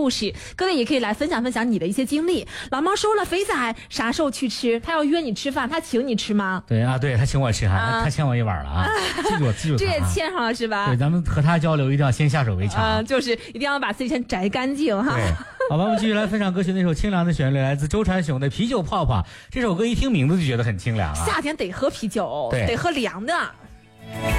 故事，各位也可以来分享分享你的一些经历。老猫说了，肥仔啥时候去吃？他要约你吃饭，他请你吃吗？ 对啊，对他请我吃他欠我一碗了啊，记住这也欠上了是吧？ 对，咱们和他交流一定要先下手为强就是一定要把自己先摘干净哈。 对，好吧，我们继续来分享歌曲，那首清凉的旋律来自周传雄的《啤酒泡泡》。这首歌一听名字就觉得很清凉啊， 夏天得喝啤酒，得喝凉的。